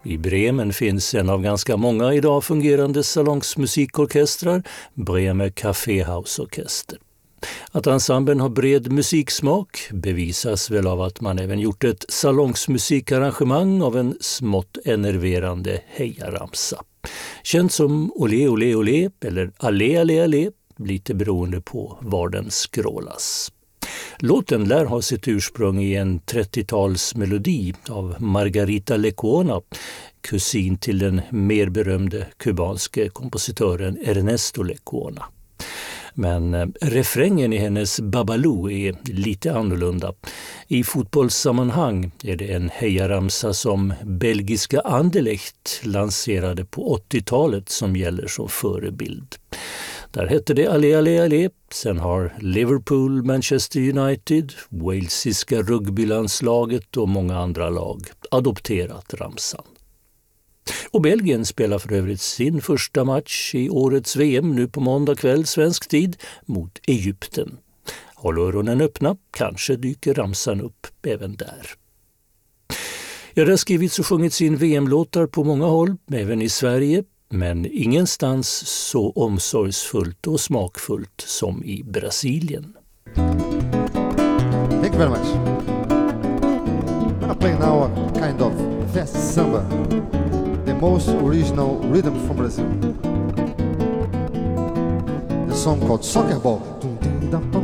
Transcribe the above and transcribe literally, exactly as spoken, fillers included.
I Bremen finns en av ganska många idag fungerande salongsmusikorkestrar, Bremer Kaffeehausorkester. Att ensemblen har bred musiksmak bevisas väl av att man även gjort ett salongsmusikarrangemang av en smått enerverande hejaramsa. Känd som Olé Olé Olé eller Allé Allé Allé, lite beroende på var den skrålas. Låten lär ha sitt ursprung i en trettiotalsmelodi av Margarita Lecuona, kusin till den mer berömde kubanske kompositören Ernesto Lecuona. Men eh, refrängen i hennes Babaloo är lite annorlunda. I fotbollssammanhang är det en hejaramsa som belgiska Anderlecht lanserade på åttiotalet som gäller som förebild. Där hette det Allé Allé Allé. Sen har Liverpool, Manchester United, walesiska rugbylandslaget och många andra lag adopterat ramsan. Och Belgien spelar för övrigt sin första match i årets V M nu på måndag kväll svensk tid mot Egypten. Håll öronen öppna, kanske dyker ramsan upp även där. Ja, det har skrivits och sjungits in V M-låtar på många håll, även i Sverige, men ingenstans så omsorgsfullt och smakfullt som i Brasilien. Thank you very much. I'm gonna play now a kind of fast samba. The most original rhythm from Brazil. The song called Soccer Ball.